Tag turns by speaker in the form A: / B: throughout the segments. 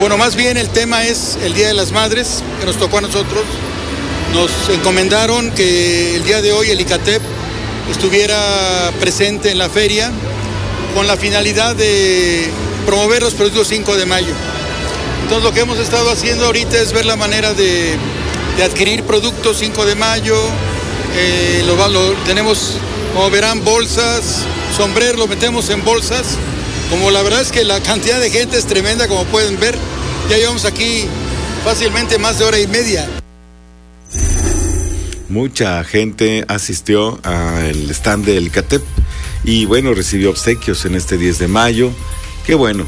A: Bueno, más bien el tema es el Día de las Madres, que nos tocó a nosotros. Nos encomendaron que el día de hoy el ICATEP estuviera presente en la feria con la finalidad de promover los productos 5 de mayo. Entonces lo que hemos estado haciendo ahorita es ver la manera de adquirir productos 5 de mayo. Tenemos, como verán, bolsas, sombreros, lo metemos en bolsas. Como la verdad es que la cantidad de gente es tremenda, como pueden ver, ya llevamos aquí fácilmente más de hora y media.
B: Mucha gente asistió al stand del ICATEP y bueno, recibió obsequios en este 10 de mayo. Qué bueno,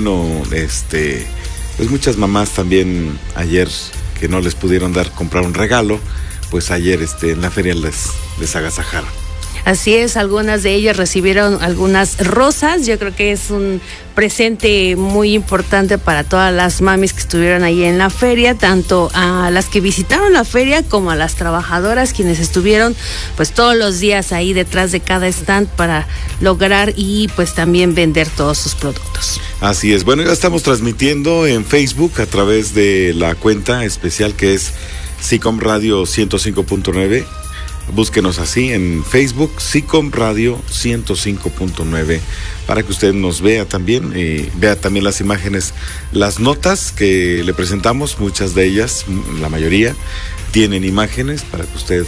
B: pues muchas mamás también ayer que no les pudieron comprar un regalo, pues ayer en la feria les agasajaron.
C: Así es, algunas de ellas recibieron algunas rosas. Yo creo que es un presente muy importante para todas las mamis que estuvieron ahí en la feria, tanto a las que visitaron la feria como a las trabajadoras quienes estuvieron pues todos los días ahí detrás de cada stand para lograr y pues también vender todos sus productos.
B: Así es, bueno, ya estamos transmitiendo en Facebook a través de la cuenta especial que es SICOM Radio 105.9. Búsquenos así en Facebook, SICOM Radio 105.9, para que usted nos vea también, vea también las imágenes, las notas que le presentamos, muchas de ellas, la mayoría, tienen imágenes para que usted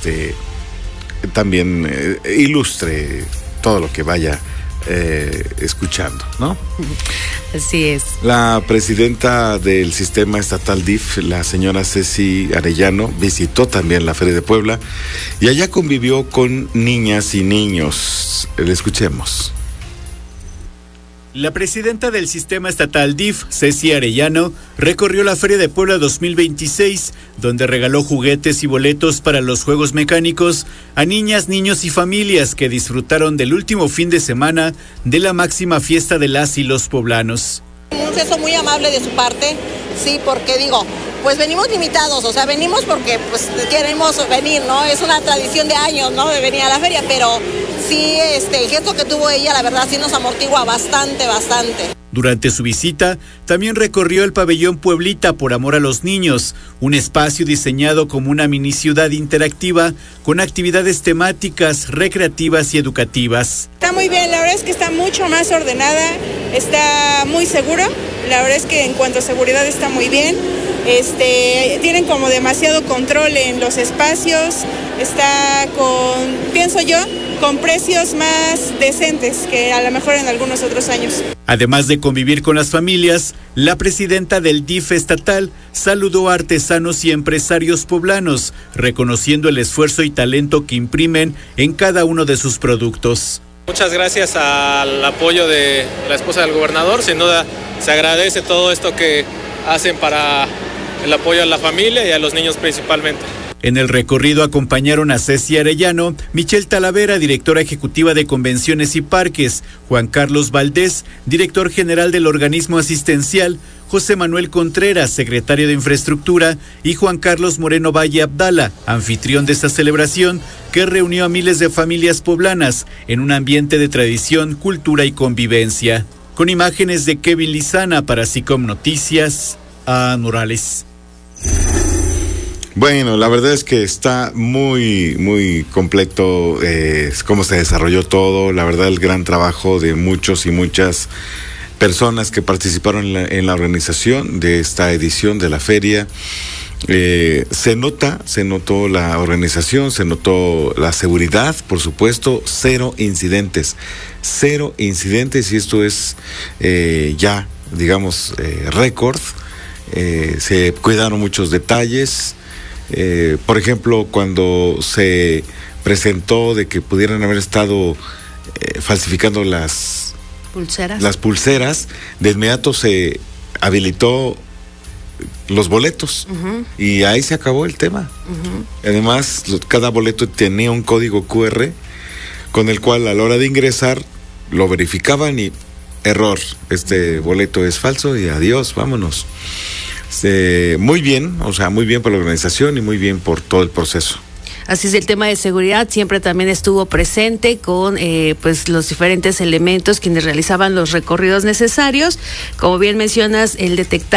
B: también ilustre todo lo que vaya escuchando, ¿no?
C: Así es.
B: La presidenta del sistema estatal DIF, la señora Ceci Arellano, visitó también la Feria de Puebla y allá convivió con niñas y niños. Le escuchemos.
D: La presidenta del sistema estatal DIF, Ceci Arellano, recorrió la Feria de Puebla 2026, donde regaló juguetes y boletos para los juegos mecánicos a niñas, niños y familias que disfrutaron del último fin de semana de la máxima fiesta de las y los poblanos.
E: Un gesto muy amable de su parte, sí, porque pues venimos limitados, o sea, venimos porque pues queremos venir, ¿no? Es una tradición de años, ¿no? De venir a la feria, pero sí, el gesto que tuvo ella, la verdad, sí nos amortigua bastante.
D: Durante su visita, también recorrió el pabellón Pueblita por amor a los niños, un espacio diseñado como una mini ciudad interactiva con actividades temáticas, recreativas y educativas.
F: Está muy bien, la verdad es que está mucho más ordenada, está muy seguro, la verdad es que en cuanto a seguridad está muy bien. Tienen como demasiado control en los espacios, está pienso yo, con precios más decentes que a lo mejor en algunos otros años.
D: Además de convivir con las familias, la presidenta del DIF estatal saludó a artesanos y empresarios poblanos, reconociendo el esfuerzo y talento que imprimen en cada uno de sus productos.
G: Muchas gracias al apoyo de la esposa del gobernador, sin duda se agradece todo esto que hacen para el apoyo a la familia y a los niños principalmente.
D: En el recorrido acompañaron a Ceci Arellano, Michelle Talavera, directora ejecutiva de Convenciones y Parques, Juan Carlos Valdés, director general del organismo asistencial, José Manuel Contreras, secretario de Infraestructura, y Juan Carlos Moreno Valle Abdala, anfitrión de esta celebración que reunió a miles de familias poblanas en un ambiente de tradición, cultura y convivencia. Con imágenes de Kevin Lizana para SICOM Noticias, a Morales.
B: Bueno, la verdad es que está muy, muy completo cómo se desarrolló todo. La verdad, el gran trabajo de muchos y muchas personas que participaron en la organización de esta edición de la feria. Se notó la organización, se notó la seguridad, por supuesto, cero incidentes y esto es ya, digamos, récord. Se cuidaron muchos detalles. Por ejemplo, cuando se presentó de que pudieran haber estado falsificando las pulseras, de inmediato se habilitó los boletos. Uh-huh. Y ahí se acabó el tema. Uh-huh. Además, cada boleto tenía un código QR con el cual a la hora de ingresar lo verificaban y error, este boleto es falso y adiós, vámonos. Muy bien, o sea, muy bien por la organización y muy bien por todo el proceso.
C: Así es, el tema de seguridad siempre también estuvo presente con pues los diferentes elementos quienes realizaban los recorridos necesarios. Como bien mencionas, el detectar